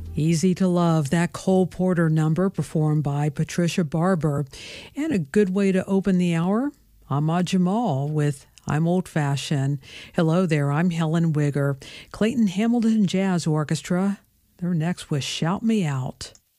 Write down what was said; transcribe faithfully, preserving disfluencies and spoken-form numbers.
Easy to Love, that Cole Porter number performed by Patricia Barber. And a good way to open the hour, Ahmad Jamal with I'm Old Fashioned. Hello there, I'm Helen Wigger. Clayton Hamilton Jazz Orchestra. They're next with Shout Me Out.